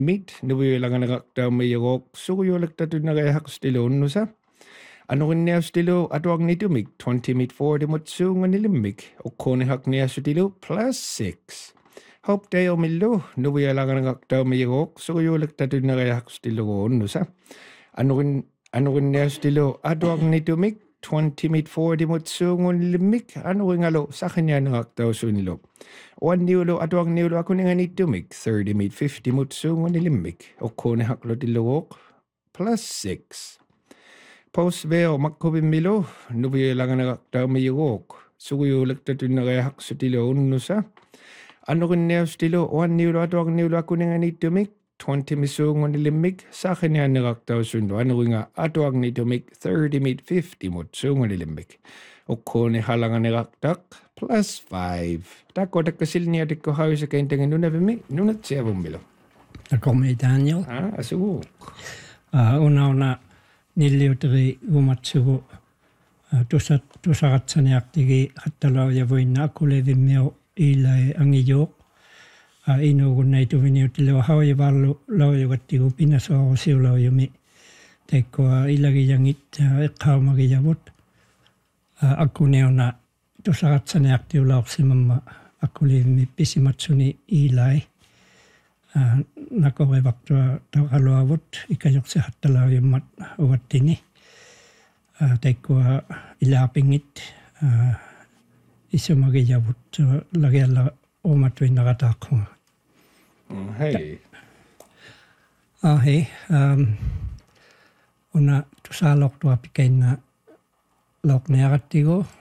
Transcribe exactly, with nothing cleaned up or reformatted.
mit nuviulanganaqtaumiyuq sugujualaktatunagayahaqstiluunnusa anurinniastilu atuagnitumik twenty mit forty mutsuunganilimik ukkuunihaqniassutilu plus six hoptailmillu nuviulanganaqtaumiyuq sugujualaktatunagayahaqstiluunnusa anurin anurinniastilu atuagnitumik twenty mit forty mutsuunganilimik anuringalo sakhinyaanaqtausunlu Wanniulu atuagniulu akuninganitumik thirty mit fifty mutsuunganilimik ukkuunihaqlutiluuq plus six Postveo makkuvimmilu nuviulanganaqtaumiyuq sugujulaktatunagayahaqsutiluunnusa anurinniastilu wanniulu atuagniulu akuninganitumik twenty misuunganilimik sakhinianniqartausunlu anuringa atuagnitumik thirty mit fifty mutsuunganilimik ukkuunihalanganiqartaq plus five takkotakkasilniatikkohawisakaintangin nunavimi nunatsiavummilu Takomi Daniel. ah asugu Uh, una una nilliuteri umatsugu uh, tusat tusaratsaniartigi hattalaujavuinna akkulevimmiu ilai angijuuq uh, inuugunnaituviniutilu haujavallu laujugattigu pinasoarusiulaujumi teikkua ilagijangit uh, iqqaumagijavut uh, akkuniuna tusaratsaniartiulaorsimamma akkulevimmi pisimatsuni ilai Uh, nakorevaqtua taqaluavut ikajoqsi hattalauimmat uvattini uh, taikkua ilaapingit uh, isumagijavut uh, lagialla uumatuinnaqataaqquga hei ah hei um, una tusaalortua pikainna loqniaqattigu